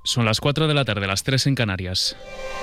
Son las 4 de la tarde, las 3 en Canarias.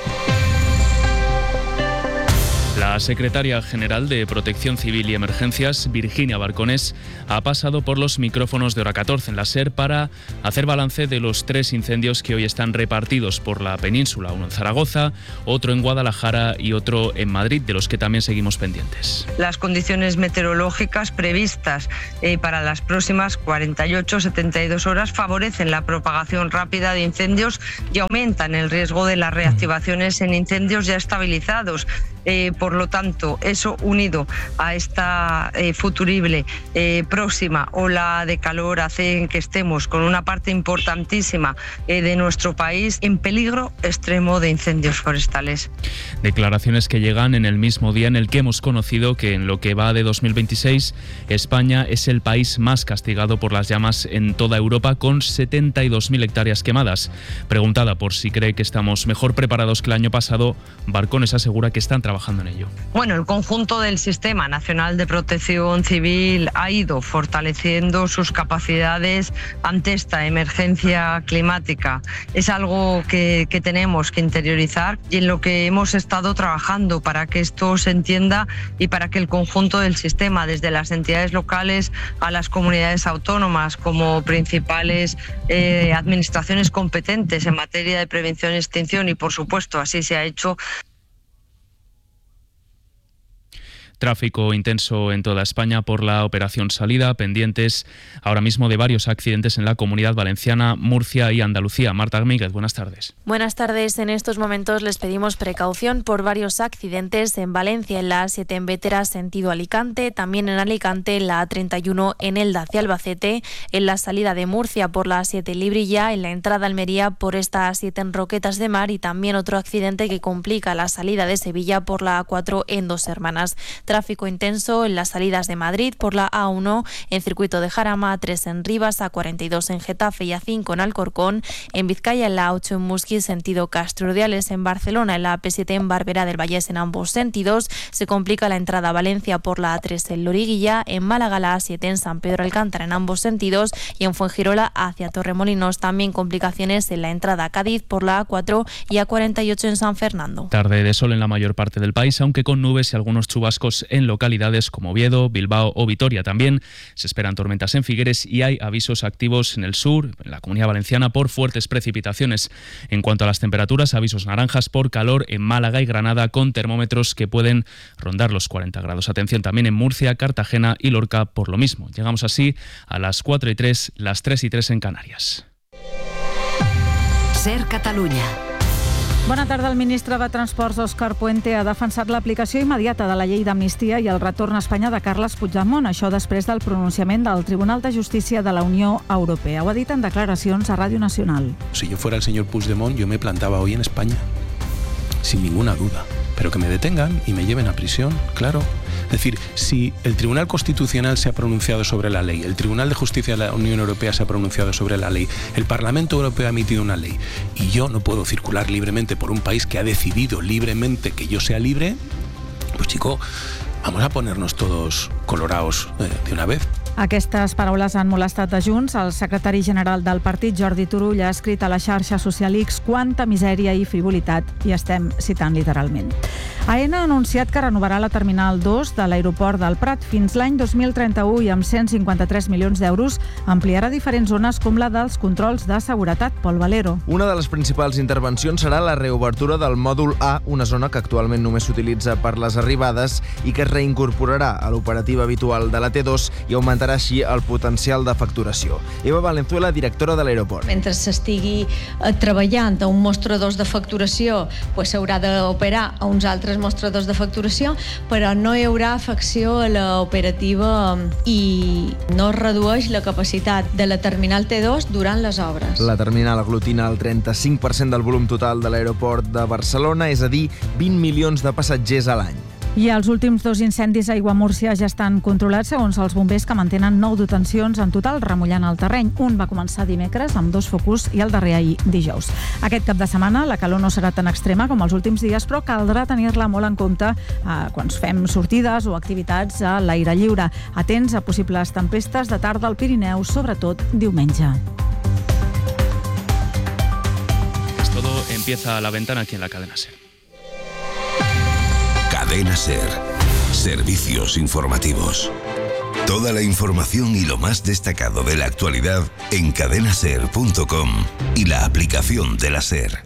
La secretaria general de Protección Civil y Emergencias, Virginia Barcones, ha pasado por los micrófonos de Hora 14 en la SER para hacer balance de los 3 incendios que hoy están repartidos por la península, uno en Zaragoza, otro en Guadalajara y otro en Madrid, de los que también seguimos pendientes. Las condiciones meteorológicas previstas para las próximas 48-72 horas favorecen la propagación rápida de incendios y aumentan el riesgo de las reactivaciones en incendios ya estabilizados. Por lo tanto, eso unido a esta futurible próxima ola de calor hace que estemos con una parte importantísima de nuestro país en peligro extremo de incendios forestales. Declaraciones que llegan en el mismo día en el que hemos conocido que en lo que va de 2026, España es el país más castigado por las llamas en toda Europa, con 72.000 hectáreas quemadas. Preguntada por si cree que estamos mejor preparados que el año pasado, Barcones asegura que están trabajando en ello. Bueno, el conjunto del Sistema Nacional de Protección Civil ha ido fortaleciendo sus capacidades ante esta emergencia climática. Es algo que tenemos que interiorizar y en lo que hemos estado trabajando para que esto se entienda y para que el conjunto del sistema, desde las entidades locales a las comunidades autónomas como principales administraciones competentes en materia de prevención y extinción, y por supuesto así se ha hecho. Tráfico intenso en toda España por la operación Salida, pendientes ahora mismo de varios accidentes en la Comunidad Valenciana, Murcia y Andalucía. Marta Míguez, buenas tardes. Buenas tardes. En estos momentos les pedimos precaución por varios accidentes en Valencia, en la A7 en Bétera, sentido Alicante, también en Alicante, en la A31 en Elda hacia Albacete, en la salida de Murcia por la A7 Librilla, en la entrada a Almería por esta A7 en Roquetas de Mar, y también otro accidente que complica la salida de Sevilla por la A4 en Dos Hermanas. Tráfico intenso en las salidas de Madrid por la A1 en Circuito de Jarama, A3 en Rivas, A42 en Getafe y A5 en Alcorcón, en Vizcaya en la A8 en Musqui, sentido Castro Urdiales, en Barcelona en la AP7 en Barberá del Vallés en ambos sentidos. Se complica la entrada a Valencia por la A3 en Loriguilla, en Málaga la A7 en San Pedro Alcántara en ambos sentidos, y en Fuengirola hacia Torremolinos también complicaciones en la entrada a Cádiz por la A4 y A48 en San Fernando. Tarde de sol en la mayor parte del país, aunque con nubes y algunos chubascos en localidades como Oviedo, Bilbao o Vitoria. También se esperan tormentas en Figueres y hay avisos activos en el sur, en la Comunidad Valenciana, por fuertes precipitaciones. En cuanto a las temperaturas, avisos naranjas por calor en Málaga y Granada, con termómetros que pueden rondar los 40 grados. Atención también en Murcia, Cartagena y Lorca por lo mismo. Llegamos así a las 4:03, las 3:03 en Canarias. SER Catalunya. Bona tarda. El ministre de Transports, Òscar Puente, ha defensat l'aplicació immediata de la llei d'amnistia i el retorn a Espanya de Carles Puigdemont. Això després del pronunciament del Tribunal de Justícia de la Unió Europea. Ho ha dit en declaracions a Ràdio Nacional. Si yo fuera el señor Puigdemont, yo me plantaba hoy en España, sin ninguna duda. Pero que me detengan y me lleven a prisión, claro. Es decir, si el Tribunal Constitucional se ha pronunciado sobre la ley, el Tribunal de Justicia de la Unión Europea se ha pronunciado sobre la ley, el Parlamento Europeo ha emitido una ley y yo no puedo circular libremente por un país que ha decidido libremente que yo sea libre, pues chico, vamos a ponernos todos colorados de una vez. Aquestes paraules han molestat a Junts. El secretari general del partit, Jordi Turull, ha escrit a la xarxa social X: quanta misèria i frivolitat, i estem citant literalment. AENA ha anunciat que renovarà la Terminal 2 de l'aeroport del Prat fins l'any 2031 i amb 153 milions d'euros ampliarà diferents zones com la dels controls de seguretat. Pol Valero. Una de les principals intervencions serà la reobertura del mòdul A, una zona que actualment només s'utilitza per les arribades i que es reincorporarà a l'operativa habitual de la T2 i augmentarà així el potencial de facturació. Eva Valenzuela, directora de l'aeroport. Mentre s'estigui treballant a un mostradors de facturació, s'haurà d'operar a uns altres mostradors de facturació, però no hi haurà afecció a l'operativa i no es redueix la capacitat de la terminal T2 durant les obres. La terminal aglutina el 35% del volum total de l'aeroport de Barcelona, és a dir, 20 milions de passatgers a l'any. I els últims 2 incendis a Aiguamúrcia ja estan controlats, segons els bombers, que mantenen 9 detencions en total remullant el terreny. Un va començar dimecres amb 2 focus i el darrer ahir dijous. Aquest cap de setmana la calor no serà tan extrema com els últims dies, però caldrà tenir-la molt en compte quan fem sortides o activitats a l'aire lliure. Atents a possibles tempestes de tarda al Pirineu, sobretot diumenge. Todo empieza a La Ventana aquí en la Cadena SER. Cadena SER. Servicios informativos. Toda la información y lo más destacado de la actualidad en cadenaser.com y la aplicación de la SER.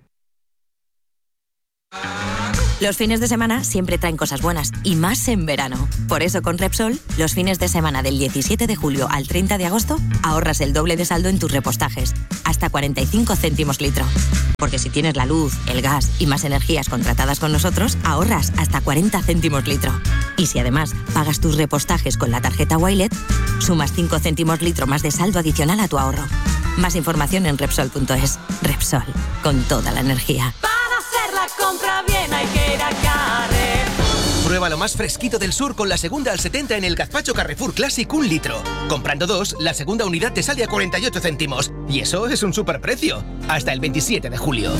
Los fines de semana siempre traen cosas buenas, y más en verano. Por eso con Repsol, los fines de semana del 17 de julio al 30 de agosto, ahorras el doble de saldo en tus repostajes, hasta 45 céntimos litro. Porque si tienes la luz, el gas y más energías contratadas con nosotros, ahorras hasta 40 céntimos litro. Y si además pagas tus repostajes con la tarjeta Wilet, sumas 5 céntimos litro más de saldo adicional a tu ahorro. Más información en Repsol.es. Repsol, con toda la energía. La compra bien hay que ir a Carrefour. Prueba lo más fresquito del sur con la segunda al 70 en el gazpacho Carrefour Classic 1 litro. Comprando 2, la segunda unidad te sale a 48 céntimos. Y eso es un superprecio. Hasta el 27 de julio.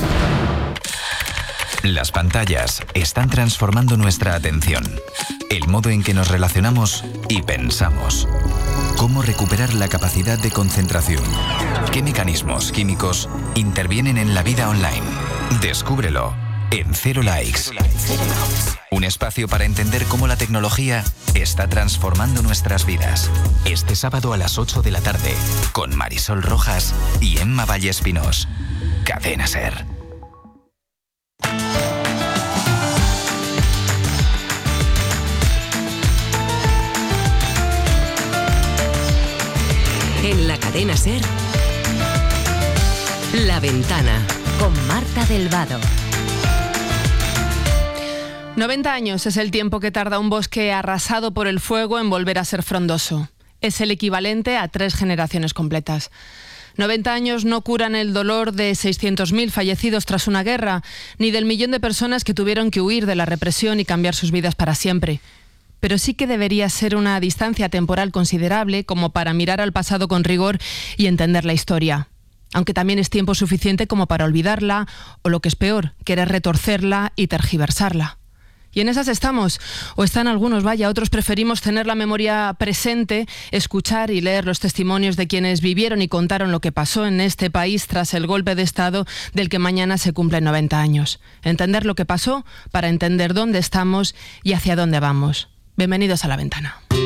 Las pantallas están transformando nuestra atención, el modo en que nos relacionamos y pensamos. ¿Cómo recuperar la capacidad de concentración? ¿Qué mecanismos químicos intervienen en la vida online? Descúbrelo en Cero Likes. Un espacio para entender cómo la tecnología está transformando nuestras vidas. Este sábado a las 8 de la tarde, con Marisol Rojas y Emma Vallespinos. Cadena SER. En la Cadena SER, La Ventana, con Marta del Vado. 90 años es el tiempo que tarda un bosque arrasado por el fuego en volver a ser frondoso. Es el equivalente a 3 generaciones completas. 90 años no curan el dolor de 600.000 fallecidos tras una guerra, ni del 1.000.000 de personas que tuvieron que huir de la represión y cambiar sus vidas para siempre. Pero sí que debería ser una distancia temporal considerable como para mirar al pasado con rigor y entender la historia. Aunque también es tiempo suficiente como para olvidarla, o lo que es peor, querer retorcerla y tergiversarla. Y en esas estamos, o están algunos, vaya, otros preferimos tener la memoria presente, escuchar y leer los testimonios de quienes vivieron y contaron lo que pasó en este país tras el golpe de Estado del que mañana se cumplen 90 años. Entender lo que pasó para entender dónde estamos y hacia dónde vamos. Bienvenidos a La Ventana.